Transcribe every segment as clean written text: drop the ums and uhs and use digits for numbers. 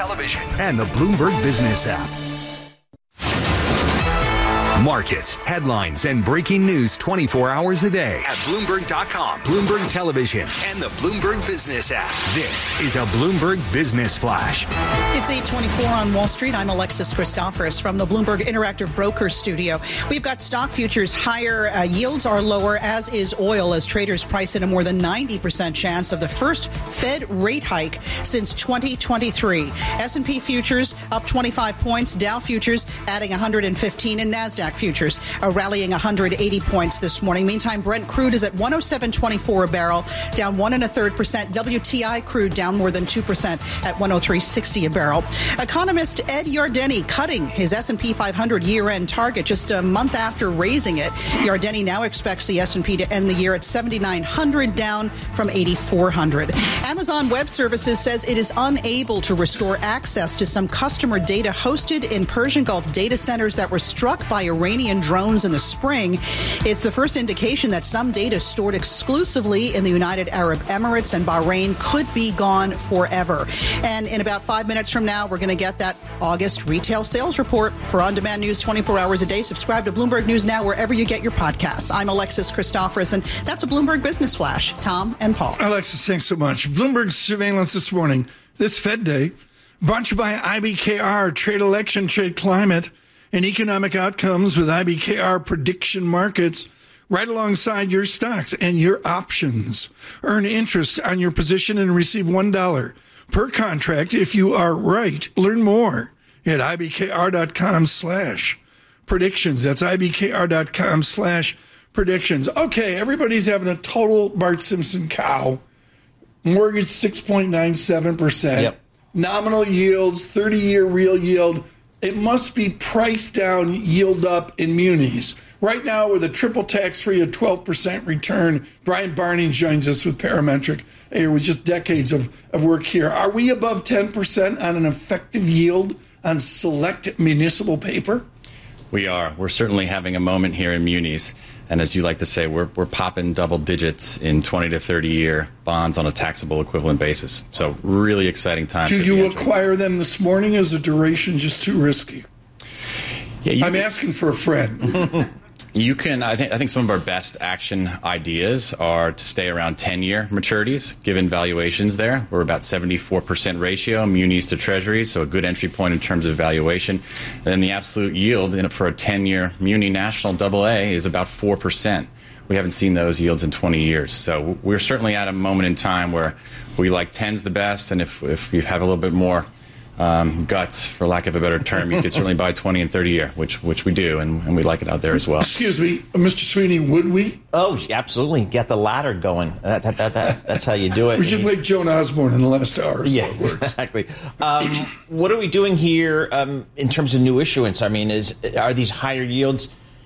Television and the Bloomberg Business app. Markets, headlines, and breaking news 24 hours a day at Bloomberg.com, Bloomberg Television, and the Bloomberg Business app. This is a Bloomberg Business Flash. It's 8:24 on Wall Street. I'm Alexis Christoforous from the Bloomberg Interactive Brokers studio. We've got stock futures higher, yields are lower, as is oil, as traders price in a more than 90% chance of the first Fed rate hike since 2023. S&P futures up 25 points, Dow futures adding 115, and NASDAQ futures rallying 180 points this morning. Meantime, Brent crude is at 107.24 a barrel, down 1 1/3%. WTI crude down more than 2% at 103.60 a barrel. Economist Ed Yardeni cutting his S&P 500 year-end target just a month after raising it. Yardeni now expects the S&P to end the year at 7,900, down from 8,400. Amazon Web Services says it is unable to restore access to some customer data hosted in Persian Gulf data centers that were struck by Iranian drones in the spring. It's the first indication that some data stored exclusively in the United Arab Emirates and Bahrain could be gone forever. And in about 5 minutes from now, we're going to get that August retail sales report. For on-demand news 24 hours a day, subscribe to Bloomberg News Now wherever you get your podcasts. I'm Alexis Christoforous, and that's a Bloomberg Business Flash. Tom and Paul. Alexis, thanks so much. Bloomberg surveillance this morning, this Fed Day, brought to you by IBKR, Trade Election, Trade Climate, and Economic Outcomes with IBKR Prediction Markets, right alongside your stocks and your options. Earn interest on your position and receive $1 per contract if you are right. Learn more at ibkr.com/predictions. That's ibkr.com/predictions. Okay, everybody's having a total Bart Simpson cow. Mortgage 6.97%. Yep. Nominal yields, 30-year real yield. It must be price down, yield up in munis. Right now, with a triple tax-free at 12% return, Brian Barney joins us with Parametric, with just decades of work here. Are we above 10% on an effective yield on select municipal paper? We are. We're certainly having a moment here in munis. And as you like to say, we're popping double digits in 20 to 30-year bonds on a taxable equivalent basis. So really exciting time. Did you acquire them this morning? Is the duration just too risky? Yeah, I'm asking for a friend. You can. I think some of our best action ideas are to stay around 10-year maturities, given valuations there. We're about 74% ratio, munis to treasuries, so a good entry point in terms of valuation. And then the absolute yield for a 10-year muni national AA is about 4%. We haven't seen those yields in 20 years. So we're certainly at a moment in time where we like 10s the best, and if you have a little bit more guts, for lack of a better term, you could certainly buy 20 and 30 year, which we do, and we like it out there as well. Excuse me, Mr. Sweeney, would we? Oh, absolutely. Get the ladder going. That's how you do it. We should wake Joan Osborne in the last hour. Yeah, exactly. What are we doing here in terms of new issuance? I mean, are these higher yields?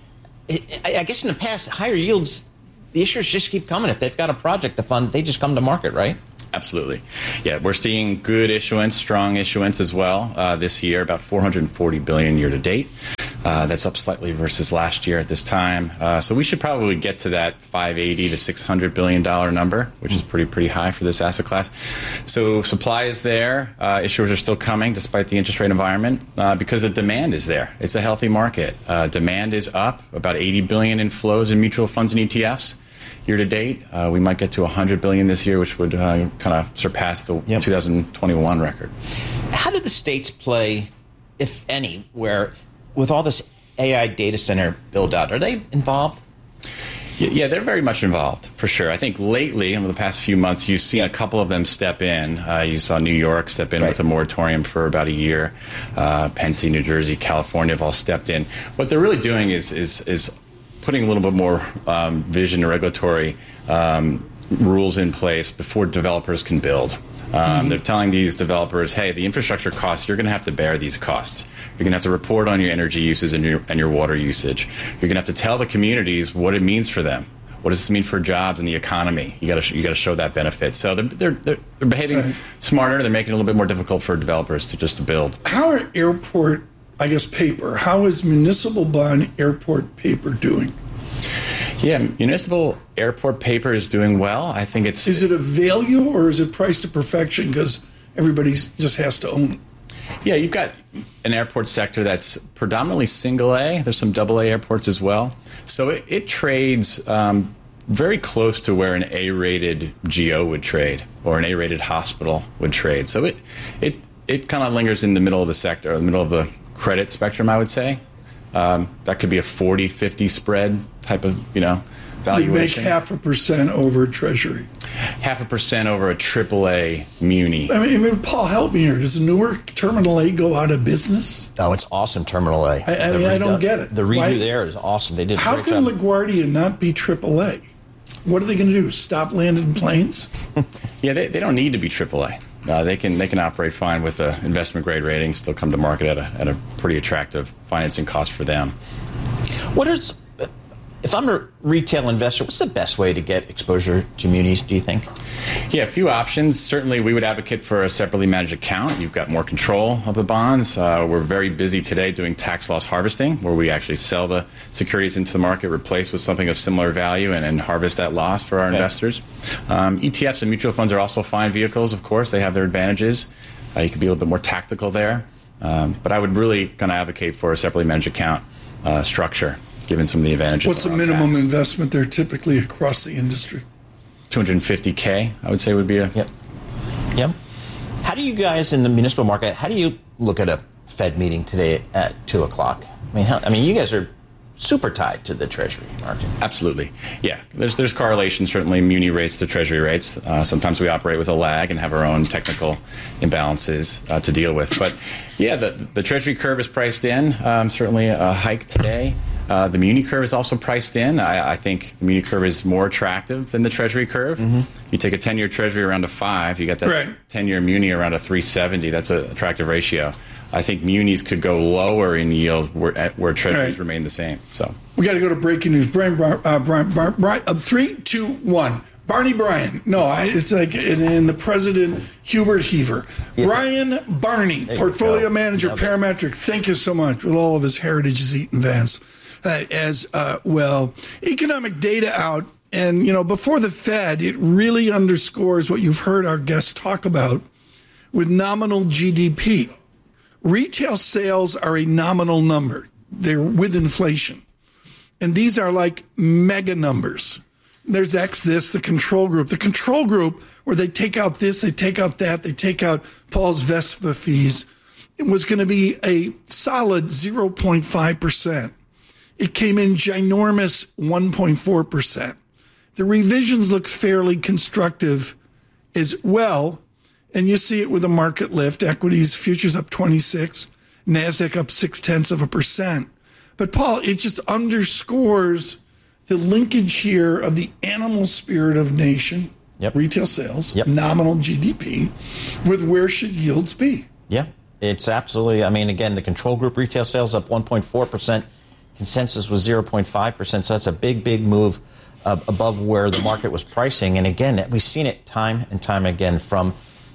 I guess in the past, higher yields, the issuers just keep coming. If they've got a project to fund, they just come to market, right? Absolutely. Yeah, we're seeing good issuance, strong issuance as well this year, about $440 billion year to date. That's up slightly versus last year at this time. So we should probably get to that $580 to $600 billion number, which is pretty high for this asset class. So supply is there. Issuers are still coming despite the interest rate environment because the demand is there. It's a healthy market. Demand is up, about $80 billion in flows in mutual funds and ETFs. Year to date, we might get to $100 billion this year, which would kind of surpass the 2021 record. How do the states play, if any, where with all this AI data center build out, are they involved? Yeah, they're very much involved, for sure. I think lately, in the past few months, you've seen a couple of them step in. You saw New York step in with a moratorium for about a year. Penn State, New Jersey, California have all stepped in. What they're really doing is putting a little bit more vision and regulatory rules in place before developers can build. They're telling these developers, hey, the infrastructure costs, you're going to have to bear these costs. You're going to have to report on your energy uses and your water usage. You're going to have to tell the communities what it means for them. What does this mean for jobs and the economy? You got to show that benefit. So they're behaving smarter. They're making it a little bit more difficult for developers to build. How are airport, paper? How is municipal bond airport paper doing? Yeah, municipal airport paper is doing well. I think it's... Is it a value or is it priced to perfection because everybody just has to own it? Yeah, you've got an airport sector that's predominantly single A. There's some double A airports as well. So it trades very close to where an A-rated GO would trade or an A-rated hospital would trade. So it kind of lingers in the middle of the sector, or the middle of the credit spectrum, I would say. That could be a 40-50 spread type of, valuation. You make 0.5% over Treasury. 0.5% over a AAA muni. I mean, Paul, help me here. Does Newark Terminal A go out of business? Oh, it's awesome, Terminal A. I don't get it. The redo there is awesome. They did a How great can job. LaGuardia not be AAA? What are they going to do? Stop landing planes? Yeah, they don't need to be AAA. They can operate fine with an investment grade rating, still come to market at a pretty attractive financing cost for them. If I'm a retail investor, what's the best way to get exposure to munis, do you think? Yeah, a few options. Certainly, we would advocate for a separately managed account. You've got more control of the bonds. We're very busy today doing tax loss harvesting, where we actually sell the securities into the market, replace with something of similar value, and harvest that loss for our investors. ETFs and mutual funds are also fine vehicles, of course. They have their advantages. You can be a little bit more tactical there. But I would really kind of advocate for a separately managed account structure, given some of the advantages. What's the minimum investment there typically across the industry? $250K, I would say, would be a... Yep. How do you guys in the municipal market, how do you look at a Fed meeting today at 2 o'clock? I mean, you guys are super tied to the Treasury market. Absolutely. Yeah. There's correlation, certainly, muni rates to Treasury rates. Sometimes we operate with a lag and have our own technical imbalances to deal with. But, yeah, the Treasury curve is priced in, certainly a hike today. The muni curve is also priced in. I think the muni curve is more attractive than the Treasury curve. Mm-hmm. You take a 10-year Treasury around a 5, you got that 10-year muni around a 370. That's an attractive ratio. I think munis could go lower in yield where Treasuries remain the same. So we got to go to breaking news. Brian, 3, 2, 1. Barney Bryan. No, it's like in the president, Hubert Heaver. Yeah. Brian Barney, portfolio manager, Parametric. Thank you so much. With all of his heritage as Eaton Vance. As well, economic data out, and before the Fed, it really underscores what you've heard our guests talk about with nominal GDP. Retail sales are a nominal number. They're with inflation. And these are like mega numbers. There's X this, the control group. The control group, where they take out this, they take out that, they take out Paul's Vespa fees, it was going to be a solid 0.5%. It came in ginormous 1.4%. The revisions look fairly constructive as well, and you see it with a market lift. Equities, futures up 26, NASDAQ up 0.6%. But, Paul, it just underscores the linkage here of the animal spirit of nation, retail sales, nominal GDP, with where should yields be. Yeah, it's absolutely, again, the control group retail sales up 1.4%. Consensus was 0.5%, so that's a big move above where the market was pricing. And again, we've seen it time and time again from,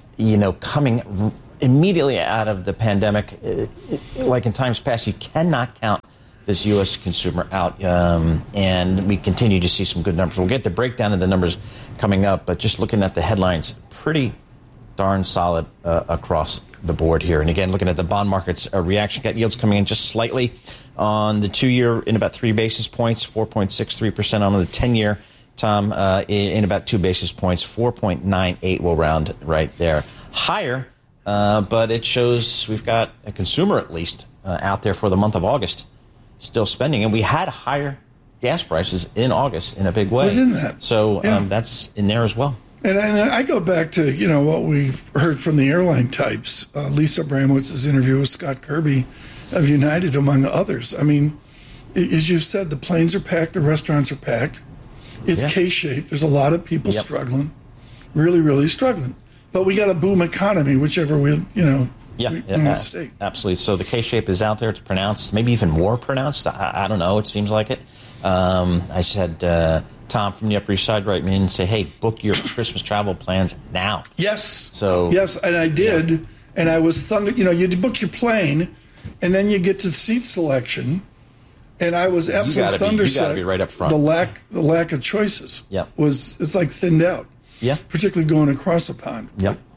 coming immediately out of the pandemic. Like in times past, you cannot count this U.S. consumer out, and we continue to see some good numbers. We'll get the breakdown of the numbers coming up, but just looking at the headlines, pretty darn solid across the board here. And again, looking at the bond market's reaction, got yields coming in just slightly on the 2-year in about 3 basis points, 4.63% on the 10-year, Tom, in about 2 basis points, 4.98 will round right there. Higher, but it shows we've got a consumer at least out there for the month of August still spending. And we had higher gas prices in August in a big way. Within that. So that's in there as well. And I go back to, what we've heard from the airline types, Lisa Abramowitz's interview with Scott Kirby of United, among others. As you said, the planes are packed, the restaurants are packed. It's K-shaped. There's a lot of people struggling, really, really struggling. But we got a boom economy, whichever we state. Absolutely. So the K-shape is out there. It's pronounced, maybe even more pronounced. I don't know. It seems like it. I said, Tom from the Upper East Side write me and say, hey, book your Christmas travel plans now. Yes. Yes, and I did. Yeah. And I was you book your plane, and then you get to seat selection, and I was absolutely thunderstruck. You got to be right up front. The lack of choices. Yeah. It's like thinned out. Yeah. Particularly going across a pond. Yep.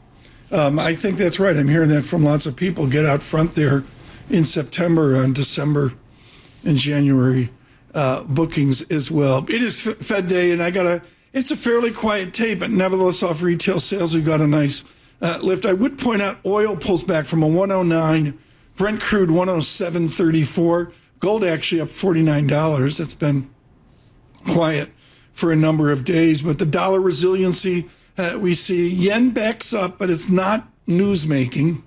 I think that's right. I'm hearing that from lots of people. Get out front there in September, on December and January bookings as well. It is Fed Day, and it's a fairly quiet tape, but nevertheless, off retail sales, we've got a nice lift. I would point out oil pulls back from a 109, Brent crude 107.34, gold actually up $49. That's been quiet for a number of days, but the dollar resiliency we see. Yen backs up, but it's not news-making,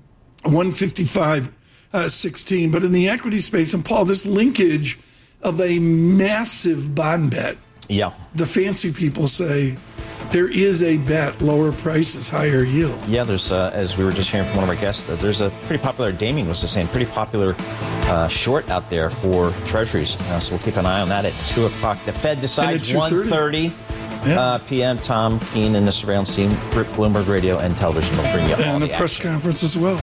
155.16. But in the equity space, and Paul, this linkage of a massive bond bet. Yeah. The fancy people say there is a bet, lower prices, higher yield. Yeah, there's, as we were just hearing from one of our guests, there's a pretty popular, Damien was just saying, pretty popular short out there for treasuries. So we'll keep an eye on that at 2 o'clock. The Fed decides 1:30 p.m. Tom Keene and the surveillance team, Bloomberg Radio and Television will bring you all and the press action. conference as well.